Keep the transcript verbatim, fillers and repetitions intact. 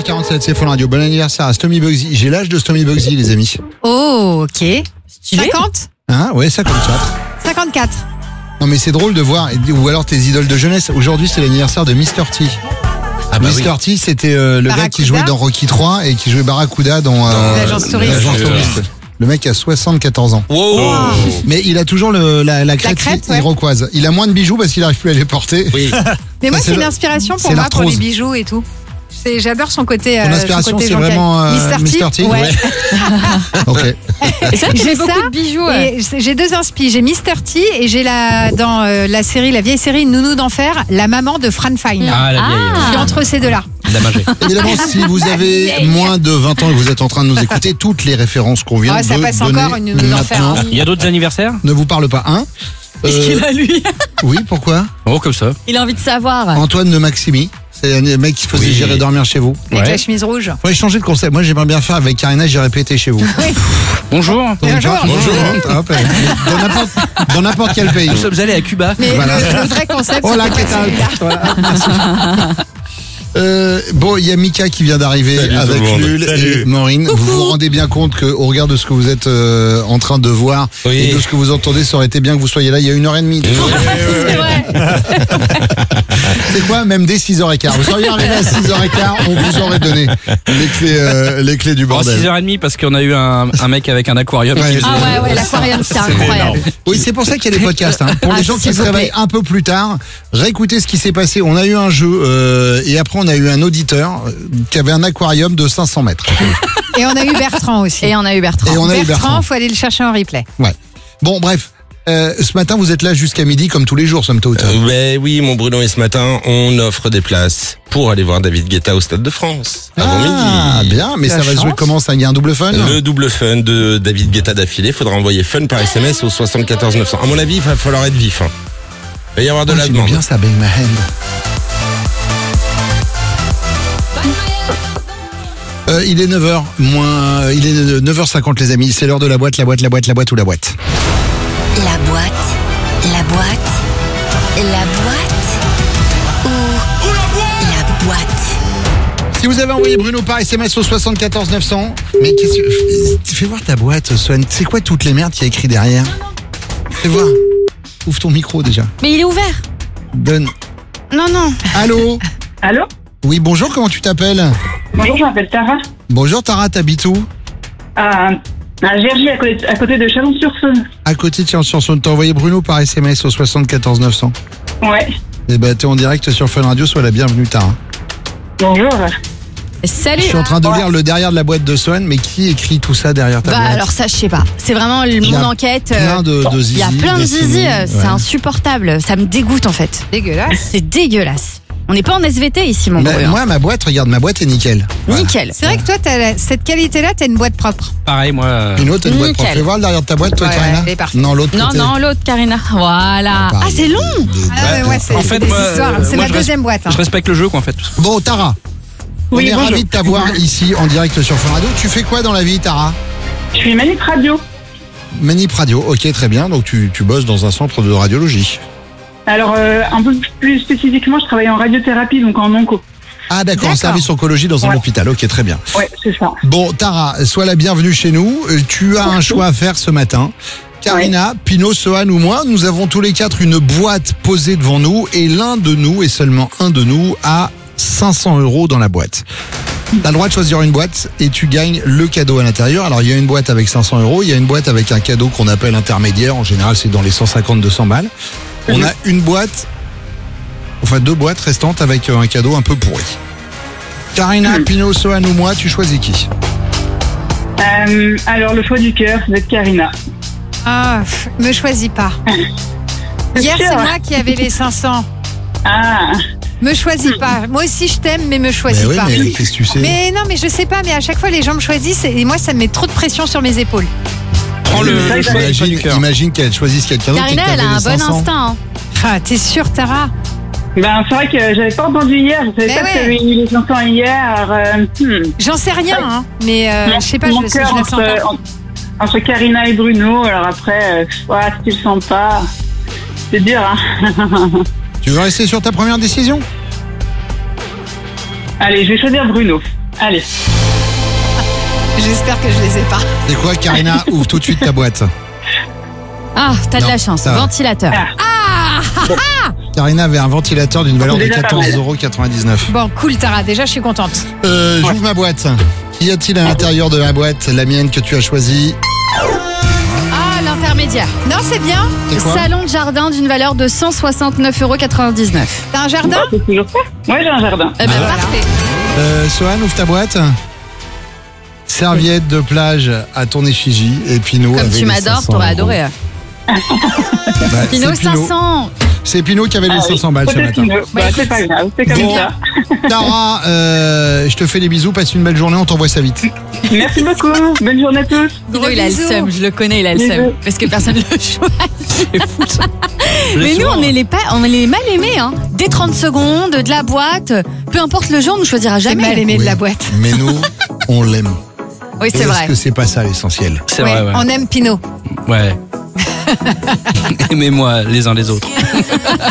heures quarante-sept, c'est Fun Radio. Bon anniversaire à Stomy Bugsy. J'ai l'âge de Stomy Bugsy, les amis. Oh, ok. Stylé. cinquante Hein? Ouais, cinquante-quatre. cinquante-quatre. Non, mais c'est drôle de voir, ou alors tes idoles de jeunesse. Aujourd'hui, c'est l'anniversaire de mister T. Ah bah mister oui. T, c'était euh, le Barracuda. gars qui jouait dans Rocky trois et qui jouait Barracuda dans euh, L'agence touriste. l'agence Ouais. touriste. Le mec a soixante-quatorze ans. Wow. Mais il a toujours le, la, la crête, crête, ouais. iroquoise. Il a moins de bijoux parce qu'il n'arrive plus à les porter. Oui. Mais moi, Ça, c'est c'est une le- inspiration pour c'est moi, pour l'arthrose. les bijoux et tout. C'est- J'adore son côté. Ton euh, son inspiration, côté c'est Jean-Pierre. vraiment euh, mister T. T. Ouais. Ok. Et ça, J'ai j'ai beaucoup ça, de bijoux. ouais. Et c'est- j'ai deux inspi. J'ai mister T et j'ai la dans euh, la série, la vieille série Nounou d'enfer, la maman de Fran Fine. Ah, la vieille. Je suis entre ces deux-là. La magie. Évidemment, si vous avez moins de vingt ans et que vous êtes en train de nous écouter, toutes les références qu'on vient Ah, ça de passe donner encore, une nounou d'enfer, maintenant hein. Il y a d'autres anniversaires? ne vous parle pas. Un. Qu'est-ce Euh, qu'il a, lui? oui, pourquoi? Oh, comme ça. Il a envie de savoir. Antoine de Maximi. C'est un mec qui faisait Oui. J'irai dormir chez vous. Avec Ouais. la chemise rouge. Faudrait changer de concept. Moi, j'aimerais bien faire avec Karina, j'irai péter chez vous. Bonjour. Bonjour. Bonjour. Hop, dans n'importe, dans n'importe quel pays. Nous sommes allés à Cuba. Mais Voilà. le, le vrai concept, Oh là, c'était qu'est-ce pas celui-là. Voilà, merci. Euh, bon, il y a Mika qui vient d'arriver Salut avec tout le monde. Lul et Salut. Maureen. Vous vous rendez bien compte qu'au regard de ce que vous êtes euh, en train de voir Oui. et de ce que vous entendez, ça aurait été bien que vous soyez là il y a une heure et demie. C'est vrai. C'est quoi? Même dès six heures quinze. Vous seriez arrivé à six heures quinze, on vous aurait donné les clés, euh, les clés du En bordel. six heures trente parce qu'on a eu un, un mec avec un aquarium. Ouais. qui faisait- Ah ouais, ouais, l'aquarium, c'est incroyable. énorme. Oui, c'est pour ça qu'il y a des podcasts. Hein. Pour Ah, les gens qui s'il se vous plaît. réveillent un peu plus tard, réécoutez ce qui s'est passé. On a eu un jeu euh, et après on a eu un auditeur euh, qui avait un aquarium de cinq cents mètres. Et on a eu Bertrand aussi. Et on a eu Bertrand. Et on a eu Bertrand, Bertrand. faut aller le chercher en replay. Ouais. Bon, bref. Euh, ce matin, vous êtes là jusqu'à midi, comme tous les jours, somme toute. Euh, ben oui, mon Bruno, et ce matin, on offre des places pour aller voir David Guetta au Stade de France. Avant Ah, midi. bien, mais La ça va chance. jouer comment ça? Il y a un double fun? Le double fun de David Guetta d'affilée. Faudra envoyer fun par S M S au soixante-quatorze neuf cents. À mon avis, il va falloir être vif. Hein. Il va y avoir de Oh, la j'aime demande. bien ça, Bang My Hand. Euh, il est neuf heures moins, il est neuf heures cinquante les amis, c'est l'heure de la boîte, la boîte, la boîte, la boîte ou la boîte. La boîte, la boîte, la boîte ou la boîte. Si vous avez envoyé Bruno par S M S au soixante-quatorze neuf cents, mais qu'est-ce que... Fais voir ta boîte, Swan. C'est quoi toutes les merdes qu'il y a écrit derrière? Fais voir. Ouvre ton micro déjà. Mais il est ouvert. Donne. Non, non. Allô? Allô? Oui, bonjour, comment tu t'appelles? Bonjour, je m'appelle Tara. Bonjour Tara, t'habites où? À, à Gergy, à côté, à côté de Chalon-sur-Saône. À côté de Chalon-sur-Saône. T'as envoyé Bruno par S M S au soixante-quatorze neuf cents. Ouais. Eh ben, t'es en direct sur Fun Radio, sois la bienvenue Tara. Bonjour. Salut. Je suis en train de lire le derrière de la boîte de Swan, mais qui écrit tout ça derrière ta Bah boîte? alors ça, je sais pas. C'est vraiment le- Il y a mon enquête. euh, Plein de, de zizi. Il y a plein de dessinés. zizi, euh, c'est Ouais. insupportable. Ça me dégoûte en fait. Dégueulasse. C'est dégueulasse. On n'est pas en S V T ici, mon Mais Bruno. moi, ma boîte, regarde, ma boîte est nickel. Voilà. Nickel. C'est vrai que toi, t'as la- cette qualité-là, t'as une boîte propre. Pareil, moi. euh, Une autre, t'as une boîte Nickel. propre. Fais voir le derrière de ta boîte, toi, Ouais, Karina. ouais, elle est parfaite. Non, l'autre Non, côté. non, l'autre, Karina. Voilà. Pareil, Ah, c'est long. des- des- Ah ouais, ouais, c'est En c'est fait, des moi, histoires. euh, C'est moi, la je deuxième res- boîte. hein. Je respecte le jeu, quoi, en fait. Bon, Tara, on Oui, est bonjour. ravis de t'avoir ici en direct sur Fun Radio. Tu fais quoi dans la vie, Tara? Je suis Manip Radio. Manip Radio, ok, très bien. Donc, tu, tu bosses dans un centre de radiologie. Alors, euh, un peu plus spécifiquement, je travaille en radiothérapie, donc en onco. Ah, d'accord, en D'accord. service oncologie dans un Ouais. hôpital. Ok, très bien. Ouais, c'est ça. Bon, Tara, sois la bienvenue chez nous. Euh, Tu as un choix à faire ce matin. Karina, Pino, Sohan ou moi, nous avons tous les quatre une boîte posée devant nous et l'un de nous, et seulement un de nous, a cinq cents euros dans la boîte. T'as le droit de choisir une boîte et tu gagnes le cadeau à l'intérieur. Alors, il y a une boîte avec cinq cents euros, il y a une boîte avec un cadeau qu'on appelle intermédiaire. En général, c'est dans les cent cinquante à deux cents balles. On a une boîte, enfin deux boîtes restantes avec euh, un cadeau un peu pourri. Karina, Pino, Sohan ou moi, tu choisis qui? Euh, alors, le choix du cœur, c'est d'être Karina. Ah, pff, me choisis pas. Hier, sûr, c'est hein. moi qui avais les cinq cents. Ah, Me choisis pas. Moi aussi, je t'aime, mais me choisis Mais oui, pas. mais qu'est-ce que tu sais? Mais non, mais je sais pas, mais à chaque fois, les gens me choisissent et moi, ça me met trop de pression sur mes épaules. Prends le, Mais le choix, le choix Imagine, du cœur. imagine qu'elle choisisse quelqu'un d'autre. et Karina, que elle a t'avais un les bon cinq cents. instinct. hein. Ah, t'es sûre, Tara? ben c'est vrai que j'avais pas entendu hier. Je savais Mais pas que ouais. t'avais eu les chansons hier. Euh, hmm. J'en sais rien, hein. Mais euh, Mon- je sais pas, mon je, je cœur la sens entre, pas. entre, entre Karina et Bruno. Alors après, euh, ouais, si tu le sens pas, c'est dur, hein. Tu veux rester sur ta première décision? Allez, je vais choisir Bruno. Allez. J'espère que je les ai pas. C'est quoi, Karina? Ouvre tout de suite ta boîte. Ah, t'as de Non, la chance. ça va. Ventilateur. Karina avait un ventilateur d'une valeur de Déjà pas quatorze mal. euros quatre-vingt-dix-neuf. Bon, cool, Tara. Déjà, je suis contente. Euh, J'ouvre ma boîte. Qu'y a-t-il à l'intérieur de la boîte? La mienne que tu as choisie. Ah, l'intermédiaire. Non, c'est bien. C'est quoi? Salon de jardin d'une valeur de cent soixante-neuf euros quatre-vingt-dix-neuf. T'as un jardin? C'est toujours ça. Moi, j'ai un jardin. Eh ben, Voilà. parfait. Euh, Sohan, ouvre ta boîte. Serviette de plage à ton effigie. Et Pinot Comme avait tu les m'adores, cinq cents t'aurais euros. adoré. Bah, Pinot, c'est Pinot. cinq cents. C'est Pinot qui avait les Ah oui. cinq cents balles ce Peut-être matin. Pinot. Bah, c'est pas grave, c'est comme Bon. ça. Tara, euh, je te fais des bisous. Passe une belle journée. On t'envoie ça vite. Merci beaucoup. Bonne journée à tous. Gros, il a le bisous. seum, je le connais, il a le Bisous. seum. Parce que personne ne le choisit. Je l'ai Mais nous, souvent, on est les, pas, on est les mal aimés, hein. Dès trente secondes, de la boîte, peu importe le jour, on ne choisira J'ai jamais. mal aimé de Oui. la boîte. Mais nous, on l'aime. Oui, c'est Est-ce vrai. que c'est pas ça l'essentiel? C'est Ouais, vrai, ouais. On aime Pinot. Ouais. Aimez-moi les uns les autres.